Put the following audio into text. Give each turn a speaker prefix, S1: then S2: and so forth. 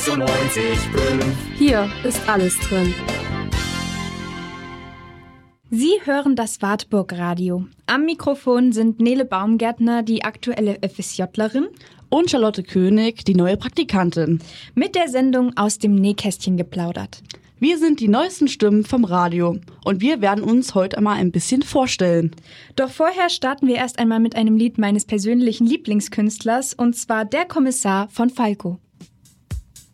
S1: 96,5.
S2: Hier ist alles drin.
S3: Sie hören das Wartburg-Radio. Am Mikrofon sind Nele Baumgärtner, die aktuelle FSJlerin,
S2: Und Charlotte König, die neue Praktikantin.
S3: mit der Sendung Aus dem Nähkästchen geplaudert.
S2: Wir sind die neuesten Stimmen vom Radio und wir werden uns heute einmal ein bisschen vorstellen.
S3: Doch vorher starten wir erst einmal mit einem Lied meines persönlichen Lieblingskünstlers, und zwar Der Kommissar von Falco.